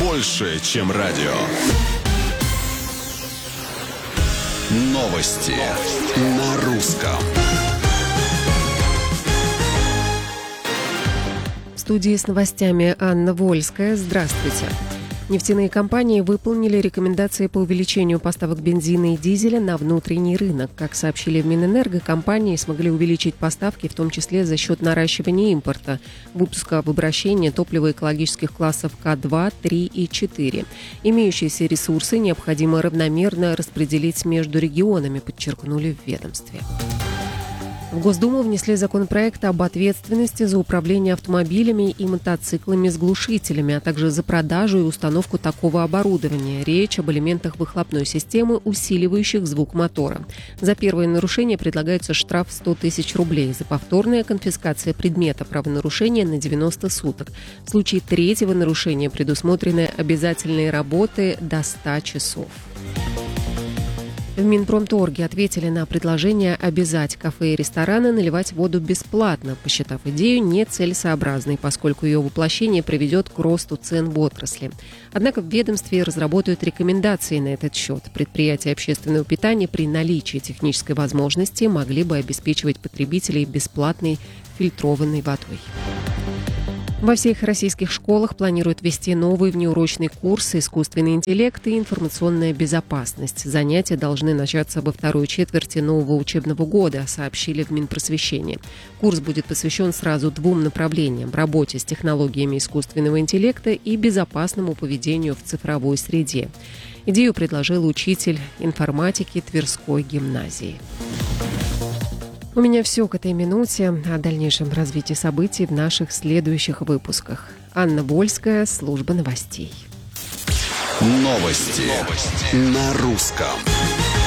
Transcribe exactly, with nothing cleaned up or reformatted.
больше, чем радио. Новости на русском. В студии с новостями Анна Вольская. Здравствуйте. Нефтяные компании выполнили рекомендации по увеличению поставок бензина и дизеля на внутренний рынок. Как сообщили в Минэнерго, компании смогли увеличить поставки, в том числе за счет наращивания импорта, выпуска в обращение топлива экологических классов К два, три и четыре. Имеющиеся ресурсы необходимо равномерно распределить между регионами, подчеркнули в ведомстве. В Госдуму внесли законопроект об ответственности за управление автомобилями и мотоциклами с глушителями, а также за продажу и установку такого оборудования. Речь об элементах выхлопной системы, усиливающих звук мотора. За первое нарушение предлагается штраф в сто тысяч рублей, за повторная конфискация предмета правонарушения на девяносто суток. В случае третьего нарушения предусмотрены обязательные работы до ста часов. В Минпромторге ответили на предложение обязать кафе и рестораны наливать воду бесплатно, посчитав идею нецелесообразной, поскольку ее воплощение приведет к росту цен в отрасли. Однако в ведомстве разработают рекомендации на этот счет. Предприятия общественного питания при наличии технической возможности могли бы обеспечивать потребителей бесплатной фильтрованной водой. Во всех российских школах планируют ввести новый внеурочный курс «Искусственный интеллект и информационная безопасность». Занятия должны начаться во второй четверти нового учебного года, сообщили в Минпросвещении. Курс будет посвящен сразу двум направлениям – работе с технологиями искусственного интеллекта и безопасному поведению в цифровой среде. Идею предложил учитель информатики Тверской гимназии. У меня все к этой минуте. О дальнейшем развитии событий в наших следующих выпусках. Анна Вольская, служба новостей. Новости, Новости. На русском.